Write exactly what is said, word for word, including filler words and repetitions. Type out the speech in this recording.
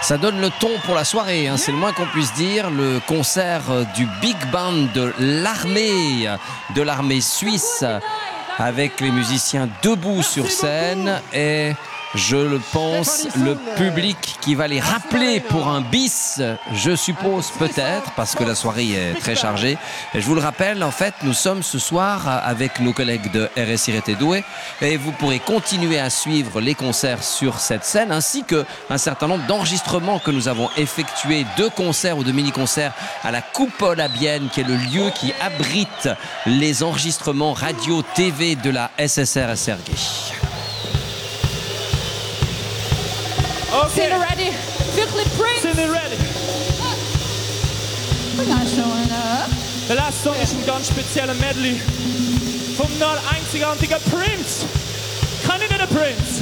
Ça donne le ton pour la soirée, hein, c'est le moins qu'on puisse dire. Le concert du Big Band de l'armée, de l'armée suisse, avec les musiciens debout sur scène et... je le pense, le public qui va les rappeler pour un bis, je suppose peut-être, parce que la soirée est très chargée. Et je vous le rappelle, en fait, nous sommes ce soir avec nos collègues de R S I R T Douai et vous pourrez continuer à suivre les concerts sur cette scène, ainsi qu'un certain nombre d'enregistrements que nous avons effectués, de concerts ou de mini-concerts à la Coupole à Bienne, qui est le lieu qui abrite les enregistrements radio-T V de la S S R S R G. Okay. Sind wir ready? Wirklich Prince? Sind wir ready? We're not showing up. Der letzte Song ist ein ganz spezieller Medley vom noch einzigartigen Prince. Kann ich nicht den Prince?